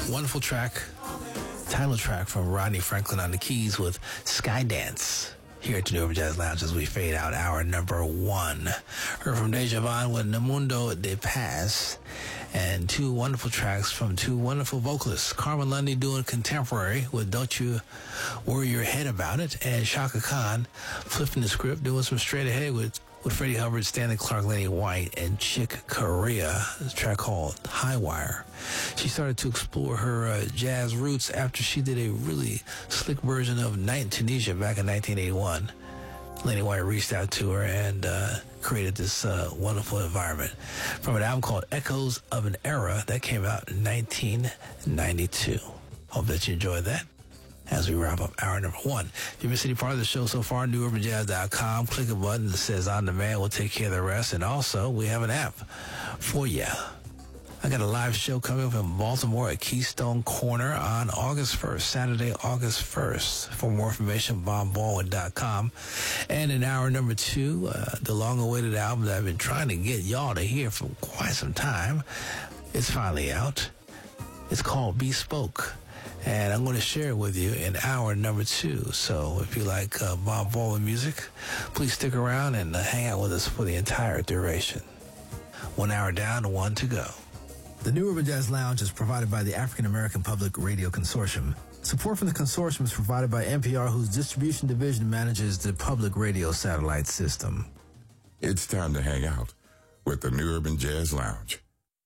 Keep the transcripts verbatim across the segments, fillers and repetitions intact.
Wonderful track, title track from Rodney Franklin on the keys with Skydance. Here at the New Urban Jazz Lounge as we fade out hour number one. Heard from Deja Vaughn with Namundo de Paz, and two wonderful tracks from two wonderful vocalists. Carmen Lundy doing contemporary with Don't You Worry Your Head About It, and Chaka Khan flipping the script, doing some straight ahead with, with Freddie Hubbard, Stanley Clarke, Lenny White, and Chick Corea. A track called High Wire. She started to explore her uh, jazz roots after she did a really slick version of Night in Tunisia back in nineteen eighty-one. Lenny White reached out to her and uh, created this uh, wonderful environment from an album called Echoes of an Era that came out in nineteen ninety-two. Hope that you enjoyed that as we wrap up hour number one. If you missed any part of the show so far, new urban jazz dot com, click a button that says On Demand. We'll take care of the rest. And also, we have an app for you. I got a live show coming up in Baltimore at Keystone Corner on August first, Saturday, August first. For more information, bob baldwin dot com. And in hour number two, uh, the long-awaited album that I've been trying to get y'all to hear for quite some time, it's finally out. It's called Bespoke. And I'm going to share it with you in hour number two. So if you like uh, Bob Baldwin music, please stick around and uh, hang out with us for the entire duration. One hour down and one to go. The New Urban Jazz Lounge is provided by the African American Public Radio Consortium. Support from the consortium is provided by N P R, whose distribution division manages the public radio satellite system. It's time to hang out with the New Urban Jazz Lounge.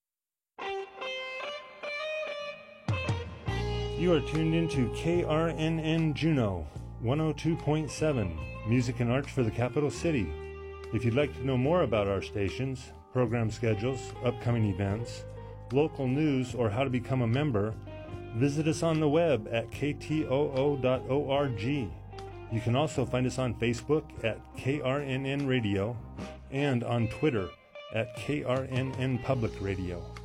You are tuned into K R N N Juneau, one oh two point seven, music and arts for the capital city. If you'd like to know more about our stations, program schedules, upcoming events, local news, or how to become a member, visit us on the web at k t o o dot org. You can also find us on Facebook at K R N N Radio and on Twitter at K R N N Public Radio.